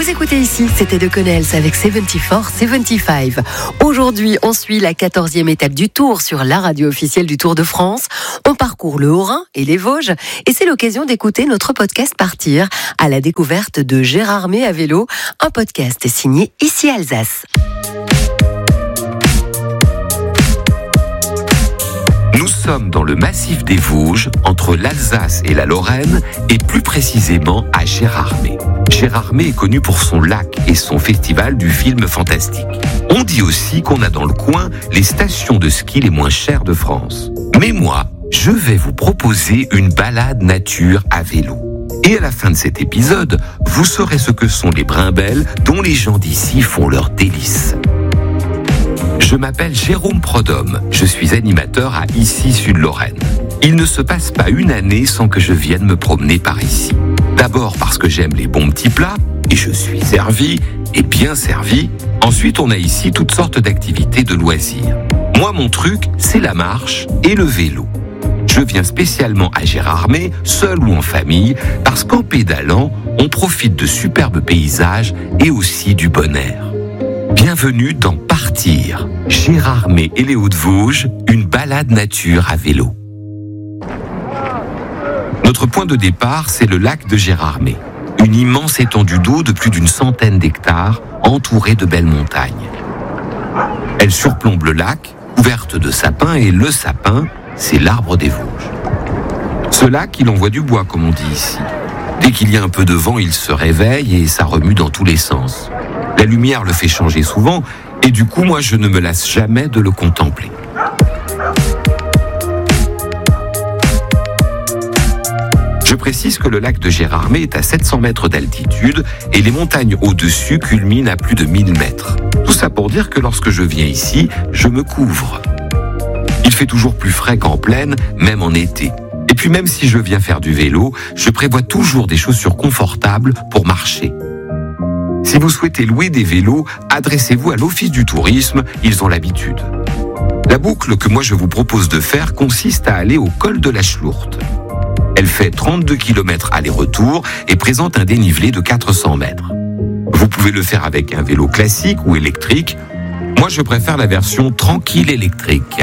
Vous écoutez ici, c'était de Connels avec 74-75. Aujourd'hui, on suit la 14e étape du Tour sur la radio officielle du Tour de France. On parcourt le Haut-Rhin et les Vosges et c'est l'occasion d'écouter notre podcast Partir à la découverte de Gérardmer à vélo, un podcast signé Ici Alsace. Nous sommes dans le massif des Vosges, entre l'Alsace et la Lorraine, et plus précisément à Gérardmer. Gérardmer est connu pour son lac et son festival du film fantastique. On dit aussi qu'on a dans le coin les stations de ski les moins chères de France. Mais moi, je vais vous proposer une balade nature à vélo. Et à la fin de cet épisode, vous saurez ce que sont les brimbelles dont les gens d'ici font leur délice. Je m'appelle Jérôme Prodhomme, je suis animateur à Ici Sud-Lorraine. Il ne se passe pas une année sans que je vienne me promener par ici. D'abord parce que j'aime les bons petits plats, et je suis servi, et bien servi. Ensuite, on a ici toutes sortes d'activités de loisirs. Moi, mon truc, c'est la marche et le vélo. Je viens spécialement à Gérardmer, seul ou en famille, parce qu'en pédalant, on profite de superbes paysages et aussi du bon air. Bienvenue dans Partir, Gérardmer et les Hauts-de-Vosges, une balade nature à vélo. Notre point de départ, c'est le lac de Gérardmer, une immense étendue d'eau de plus d'une centaine d'hectares, entourée de belles montagnes. Elle surplombe le lac, couverte de sapins, et le sapin, c'est l'arbre des Vosges. Ce lac, il envoie du bois, comme on dit ici. Dès qu'il y a un peu de vent, il se réveille et ça remue dans tous les sens. La lumière le fait changer souvent, et du coup, moi, je ne me lasse jamais de le contempler. Je précise que le lac de Gérardmer est à 700 mètres d'altitude et les montagnes au-dessus culminent à plus de 1000 mètres. Tout ça pour dire que lorsque je viens ici, je me couvre. Il fait toujours plus frais qu'en plaine, même en été. Et puis même si je viens faire du vélo, je prévois toujours des chaussures confortables pour marcher. Si vous souhaitez louer des vélos, adressez-vous à l'Office du tourisme, ils ont l'habitude. La boucle que moi je vous propose de faire consiste à aller au col de la Schlourte. Elle fait 32 km aller-retour et présente un dénivelé de 400 mètres. Vous pouvez le faire avec un vélo classique ou électrique. Moi je préfère la version tranquille électrique.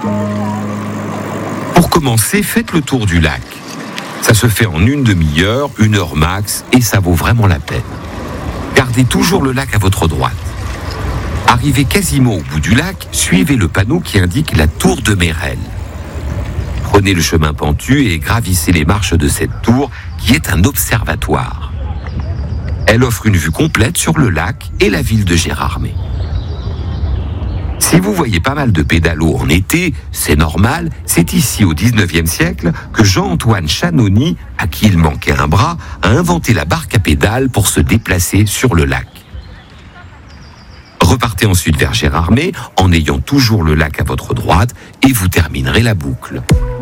Pour commencer, faites le tour du lac. Ça se fait en une demi-heure, 1 heure max, et ça vaut vraiment la peine. Gardez toujours le lac à votre droite. Arrivez quasiment au bout du lac, suivez le panneau qui indique la tour de Mérel. Prenez le chemin pentu et gravissez les marches de cette tour qui est un observatoire. Elle offre une vue complète sur le lac et la ville de Gérardmer. Si vous voyez pas mal de pédalos en été, c'est normal, c'est ici au 19e siècle que Jean-Antoine Chanony, à qui il manquait un bras, a inventé la barque à pédales pour se déplacer sur le lac. Repartez ensuite vers Gérardmer en ayant toujours le lac à votre droite et vous terminerez la boucle.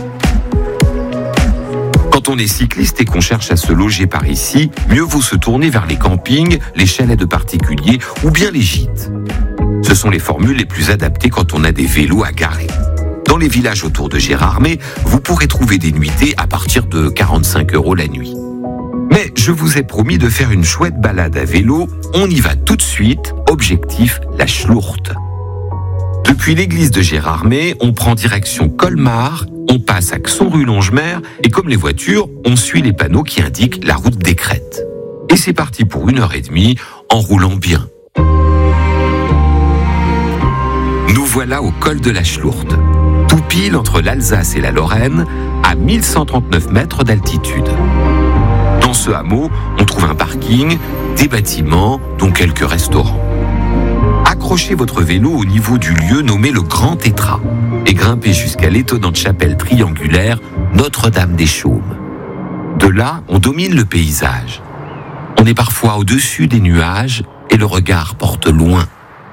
Quand on est cycliste et qu'on cherche à se loger par ici, mieux vaut se tourner vers les campings, les chalets de particuliers ou bien les gîtes. Ce sont les formules les plus adaptées quand on a des vélos à garer. Dans les villages autour de Gérardmer, vous pourrez trouver des nuitées à partir de 45 € la nuit. Mais je vous ai promis de faire une chouette balade à vélo, on y va tout de suite, objectif la Schlourte. Depuis l'église de Gérardmer, on prend direction Colmar, on passe à Xon-rue-Longemer et comme les voitures, on suit les panneaux qui indiquent la route des crêtes. Et c'est parti pour 1h30 en roulant bien. Nous voilà au col de la Schlourte, tout pile entre l'Alsace et la Lorraine, à 1139 mètres d'altitude. Dans ce hameau, on trouve un parking, des bâtiments, dont quelques restaurants. Accrochez votre vélo au niveau du lieu nommé le Grand Tétras et grimpez jusqu'à l'étonnante chapelle triangulaire Notre-Dame des Chaumes. De là, on domine le paysage. On est parfois au-dessus des nuages et le regard porte loin.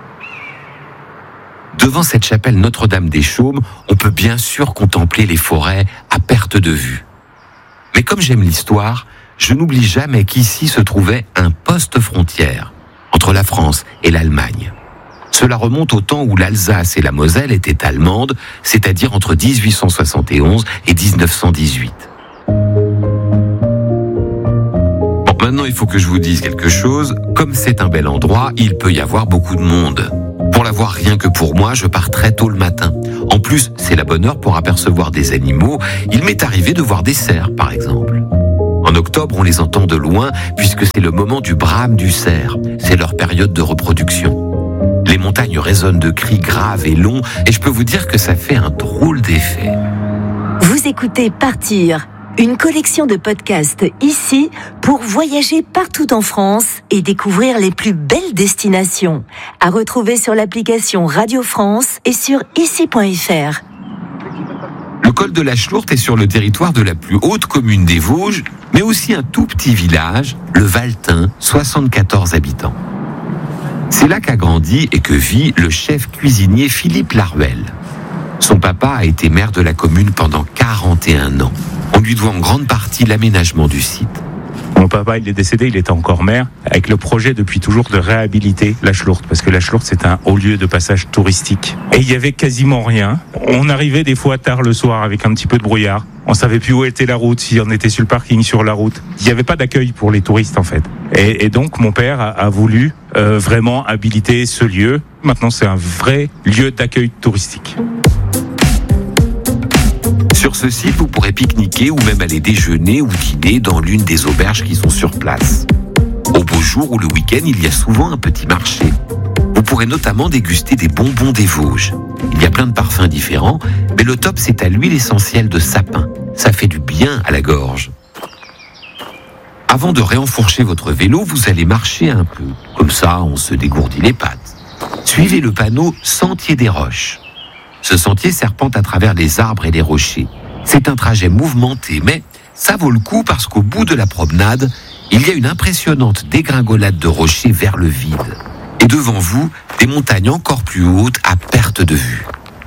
Devant cette chapelle Notre-Dame des Chaumes, on peut bien sûr contempler les forêts à perte de vue. Mais comme j'aime l'histoire, je n'oublie jamais qu'ici se trouvait un poste frontière entre la France et l'Allemagne. Cela remonte au temps où l'Alsace et la Moselle étaient allemandes, c'est-à-dire entre 1871 et 1918. Bon, Maintenant, il faut que je vous dise quelque chose. Comme c'est un bel endroit, il peut y avoir beaucoup de monde. Pour la voir rien que pour moi, je pars très tôt le matin. En plus, c'est la bonne heure pour apercevoir des animaux. Il m'est arrivé de voir des cerfs, par exemple. En octobre, on les entend de loin, puisque c'est le moment du brame du cerf. C'est leur période de reproduction. Les montagnes résonnent de cris graves et longs, et je peux vous dire que ça fait un drôle d'effet. Vous écoutez Partir, une collection de podcasts ici pour voyager partout en France et découvrir les plus belles destinations. À retrouver sur l'application Radio France et sur ici.fr. Le col de la Chlourte est sur le territoire de la plus haute commune des Vosges, mais aussi un tout petit village, le Valtin, 74 habitants. C'est là qu'a grandi et que vit le chef cuisinier Philippe Laruelle. Son papa a été maire de la commune pendant 41 ans. On lui doit en grande partie l'aménagement du site. Mon papa, il est décédé, il était encore maire, avec le projet depuis toujours de réhabiliter la Chlourte, parce que la Chlourte, c'est un haut lieu de passage touristique. Et il y avait quasiment rien. On arrivait des fois tard le soir avec un petit peu de brouillard. On savait plus où était la route, si on était sur le parking, sur la route. Il n'y avait pas d'accueil pour les touristes, en fait. Et donc, mon père a voulu vraiment habiliter ce lieu. Maintenant, c'est un vrai lieu d'accueil touristique. Sur ce site, vous pourrez pique-niquer ou même aller déjeuner ou dîner dans l'une des auberges qui sont sur place. Au beau jour ou le week-end, il y a souvent un petit marché. Vous pourrez notamment déguster des bonbons des Vosges. Il y a plein de parfums différents, mais le top, c'est à l'huile essentielle de sapin. Ça fait du bien à la gorge. Avant de réenfourcher votre vélo, vous allez marcher un peu. Comme ça, on se dégourdit les pattes. Suivez le panneau « Sentier des Roches ». Ce sentier serpente à travers les arbres et les rochers. C'est un trajet mouvementé, mais ça vaut le coup parce qu'au bout de la promenade, il y a une impressionnante dégringolade de rochers vers le vide. Et devant vous, des montagnes encore plus hautes à perte de vue.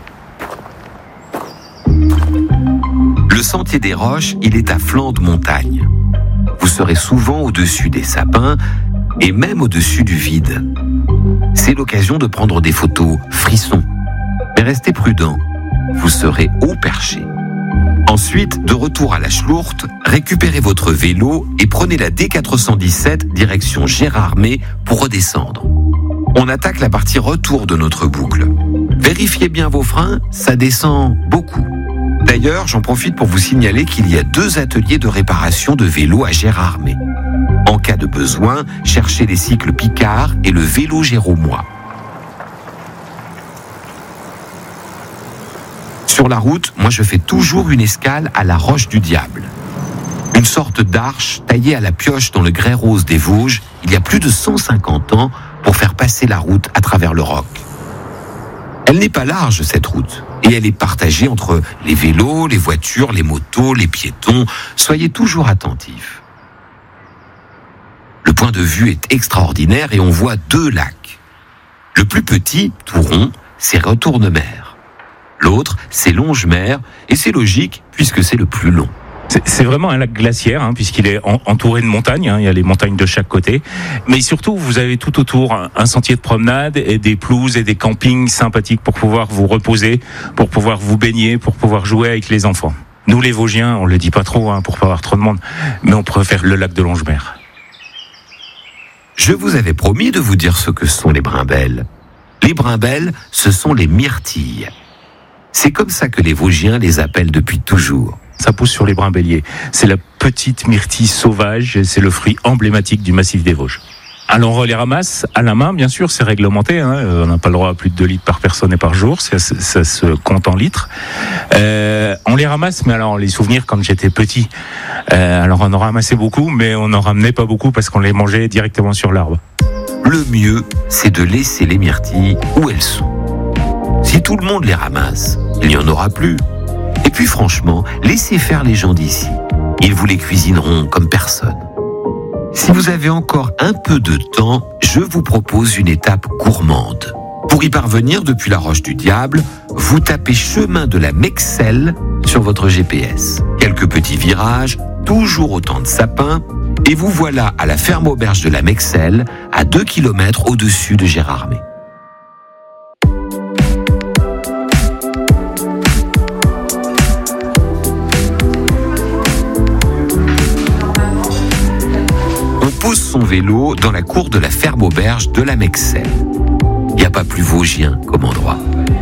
Le sentier des Roches, il est à flanc de montagne. Vous serez souvent au-dessus des sapins et même au-dessus du vide. C'est l'occasion de prendre des photos frissons. Mais restez prudent, vous serez haut perché. Ensuite, de retour à la Chlourte, récupérez votre vélo et prenez la D417 direction Gérardmer pour redescendre. On attaque la partie retour de notre boucle. Vérifiez bien vos freins, ça descend beaucoup. D'ailleurs, j'en profite pour vous signaler qu'il y a 2 ateliers de réparation de vélos à Gérardmer. En cas de besoin, cherchez les cycles Picard et le vélo Géromois. Sur la route, moi je fais toujours une escale à la Roche du Diable. Une sorte d'arche taillée à la pioche dans le grès rose des Vosges, il y a plus de 150 ans, pour faire passer la route à travers le roc. Elle n'est pas large, cette route, et elle est partagée entre les vélos, les voitures, les motos, les piétons. Soyez toujours attentifs. Le point de vue est extraordinaire et on voit 2 lacs. Le plus petit, tout rond, c'est Retourne-Mer. L'autre, c'est Longe-Mer, et c'est logique puisque c'est le plus long. C'est vraiment un lac glaciaire, puisqu'il est entouré de montagnes. Il y a les montagnes de chaque côté. Mais surtout, vous avez tout autour un sentier de promenade et des pelouses et des campings sympathiques pour pouvoir vous reposer, pour pouvoir vous baigner, pour pouvoir jouer avec les enfants. Nous, les Vosgiens, on le dit pas trop, pour pas avoir trop de monde, mais on préfère le lac de Longe-Mer. Je vous avais promis de vous dire ce que sont les brimbelles. Les brimbelles, ce sont les myrtilles. C'est comme ça que les Vosgiens les appellent depuis toujours. Ça pousse sur les brimbelliers. C'est la petite myrtille sauvage et c'est le fruit emblématique du massif des Vosges. Alors on les ramasse à la main, bien sûr, c'est réglementé. On n'a pas le droit à plus de 2 litres par personne et par jour, ça se compte en litres. On les ramasse, mais alors les souvenirs quand j'étais petit, alors on en ramassait beaucoup, mais on n'en ramenait pas beaucoup parce qu'on les mangeait directement sur l'arbre. Le mieux, c'est de laisser les myrtilles où elles sont. Si tout le monde les ramasse, il n'y en aura plus. Et puis franchement, laissez faire les gens d'ici. Ils vous les cuisineront comme personne. Si vous avez encore un peu de temps, je vous propose une étape gourmande. Pour y parvenir depuis la Roche du Diable, vous tapez chemin de la Mexelle sur votre GPS. Quelques petits virages, toujours autant de sapins, et vous voilà à la ferme auberge de la Mexelle, à 2 km au-dessus de Gérardmer. son vélo dans la cour de la ferme auberge de la Mexelle. Il n'y a pas plus vosgien comme endroit.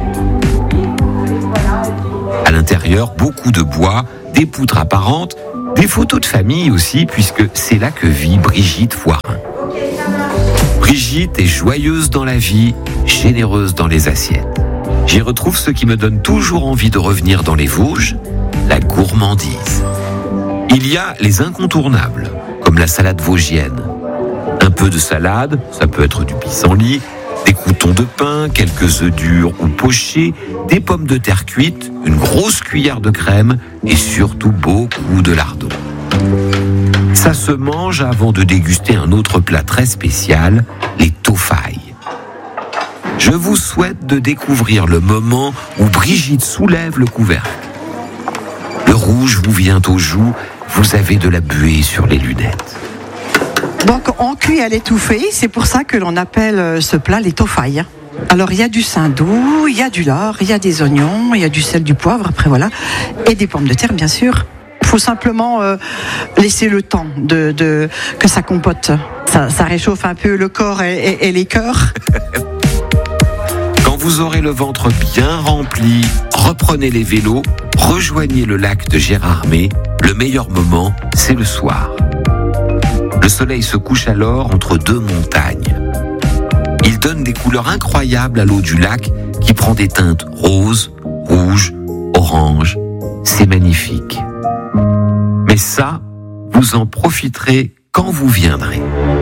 À l'intérieur, beaucoup de bois, des poutres apparentes, des photos de famille aussi, puisque c'est là que vit Brigitte Foirin. Brigitte est joyeuse dans la vie, généreuse dans les assiettes. J'y retrouve ce qui me donne toujours envie de revenir dans les Vosges, la gourmandise. Il y a les incontournables, comme la salade vosgienne. Un peu de salade, ça peut être du pissenlit, des croûtons de pain, quelques œufs durs ou pochés, des pommes de terre cuites, une grosse cuillère de crème et surtout beaucoup de lardons. Ça se mange avant de déguster un autre plat très spécial, les tofailles. Je vous souhaite de découvrir le moment où Brigitte soulève le couvercle. Le rouge vous vient aux joues, vous avez de la buée sur les lunettes. Donc on cuit à l'étouffée, c'est pour ça que l'on appelle ce plat les tofailles. Alors il y a du saindoux, il y a du lard, il y a des oignons, il y a du sel, du poivre, après voilà, et des pommes de terre bien sûr. Il faut simplement laisser le temps que ça compote. Ça réchauffe un peu le corps et les cœurs. Quand vous aurez le ventre bien rempli, reprenez les vélos, rejoignez le lac de Gérardmer. Le meilleur moment, c'est le soir. Le soleil se couche alors entre deux montagnes. Il donne des couleurs incroyables à l'eau du lac qui prend des teintes roses, rouges, oranges. C'est magnifique. Mais ça, vous en profiterez quand vous viendrez.